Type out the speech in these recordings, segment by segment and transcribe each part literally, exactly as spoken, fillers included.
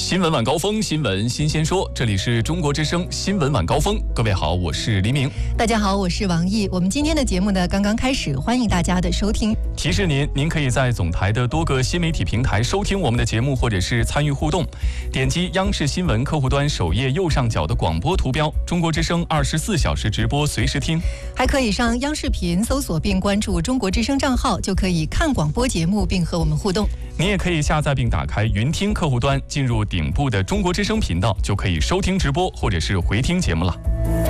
新闻晚高峰，新闻新鲜说，这里是中国之声新闻晚高峰。各位好，我是黎明。 大家好，我是王毅。我们今天的节目呢刚刚开始，欢迎大家的收听。 提示您，您可以在总台的多个新媒体平台收听我们的节目，或者是参与互动。点击央视新闻客户端首页右上角的广播图标，中国之声二十四小时直播，随时听。 还可以上央视频搜索并关注中国之声账号，就可以看广播节目并和我们互动。 您也可以下载并打开云听客户端，进入顶部的中国之声频道，就可以收听直播或者是回听节目了。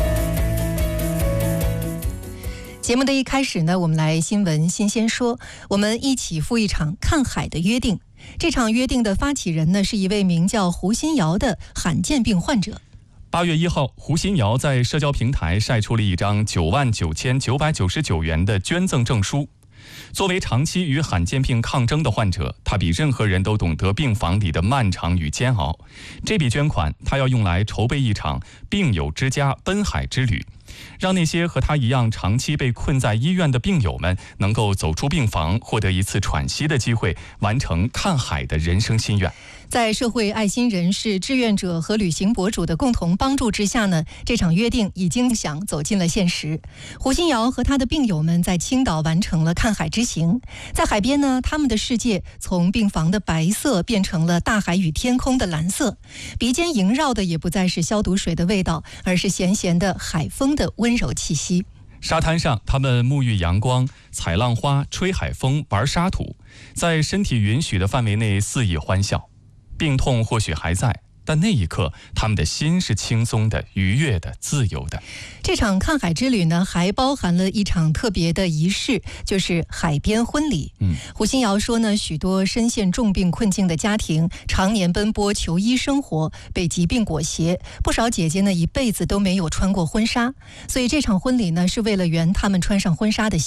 节目的一开始呢，我们来新闻新鲜说，我们一起赴一场看海的约定。这场约定的发起人呢，是一位名叫胡新瑶的罕见病患者。 八月一号，胡新瑶在社交平台晒出了一张九万九千九百九十九元的捐赠证书。作为长期与罕见病抗争的患者，他比任何人都懂得病房里的漫长与煎熬。这笔捐款，他要用来筹备一场病友之家奔海之旅，让那些和他一样长期被困在医院的病友们能够走出病房，获得一次喘息的机会，完成看海的人生心愿。 在社会爱心人士、志愿者和旅行博主的共同帮助之下呢，这场约定已经想走进了现实。胡新瑶和他的病友们在青岛完成了看海之行，在海边呢，他们的世界从病房的白色变成了大海与天空的蓝色，鼻尖萦绕的也不再是消毒水的味道，而是咸咸的海风的温柔气息。 沙滩上，他们沐浴阳光，采浪花，吹海风，玩沙土，在身体允许的范围内肆意欢笑。病痛或许还在，但那一刻他们的心是轻松的、愉悦的、自由的。 这场看海之旅呢，还包含了一场特别的仪式，就是海边婚礼。嗯，胡新瑶说呢，许多深陷重病困境的家庭常年奔波求医生活，被疾病裹挟，不少姐姐呢一辈子都没有穿过婚纱，所以这场婚礼呢是为了圆他们穿上婚纱的